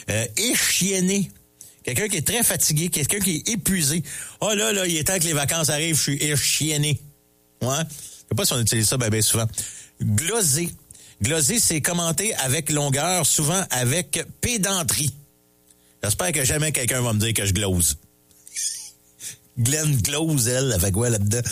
Échienné. Quelqu'un qui est très fatigué, quelqu'un qui est épuisé. Oh là, il est temps que les vacances arrivent, je suis échienné. Ouais. Je sais pas si on utilise ça bien souvent. Glosé. Glosé, c'est commenter avec longueur, souvent avec pédanterie. J'espère que jamais quelqu'un va me dire que je glose. Glenn glose, elle fait quoi là-dedans?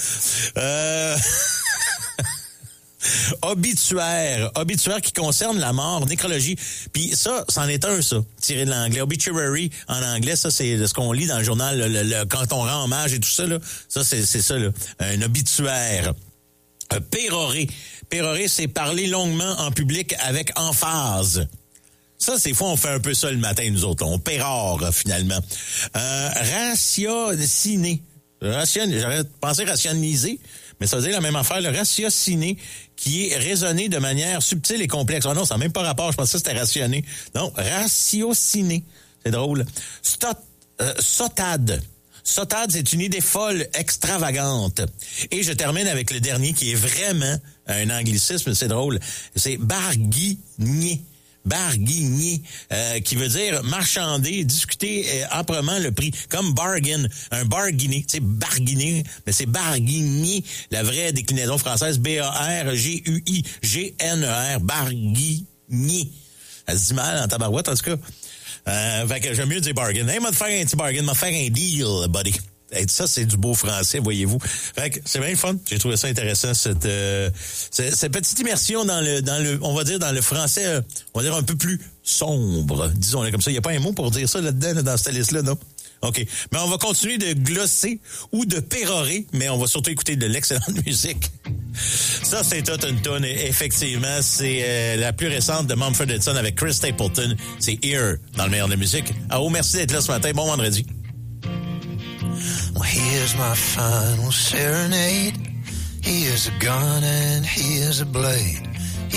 Obituaire qui concerne la mort, nécrologie. Puis ça, c'en est un, ça, tiré de l'anglais. Obituary, en anglais, ça, c'est ce qu'on lit dans le journal, quand on rend hommage et tout ça, là. Ça, c'est ça, là. Un obituaire. Pérorer. Pérorer, c'est parler longuement en public avec emphase. Ça, c'est fois, on fait un peu ça le matin, nous autres. On pérore, finalement. Ratiociner. J'aurais pensé rationaliser, mais ça veut dire la même affaire. Le ratiociner, qui est raisonné de manière subtile et complexe. Oh non, ça n'a même pas rapport. Je pensais que c'était rationner. Non, ratiociner. C'est drôle. Sautade. Sautade, c'est une idée folle, extravagante. Et je termine avec le dernier qui est vraiment un anglicisme, c'est drôle. C'est barguigner. Barguigner, qui veut dire marchander, discuter âprement le prix, comme bargain, un barguiner, tu sais, barguiner, mais c'est barguigner, la vraie déclinaison française, B-A-R-G-U-I-G-N-E-R, barguigner. Ça se dit mal en tabarouette, en tout cas. Fait que j'aime mieux dire bargain. Hey, m'a faire un petit bargain, m'a faire un deal, buddy. Et ça, c'est du beau français, voyez-vous. Fait que c'est bien le fun. J'ai trouvé ça intéressant, cette petite immersion dans le, on va dire, dans le français, on va dire un peu plus sombre. Disons-le comme ça. Il n'y a pas un mot pour dire ça là-dedans, là, dans cette liste-là, non? OK. Mais on va continuer de glosser ou de pérorer, mais on va surtout écouter de l'excellente musique. Ça, c'est toute une tonne. Effectivement, c'est la plus récente de Mumford & Sons avec Chris Stapleton. C'est Here, dans le meilleur de la musique. Merci d'être là ce matin. Bon vendredi. Well, here's my final serenade. Here's a gun and here's a blade.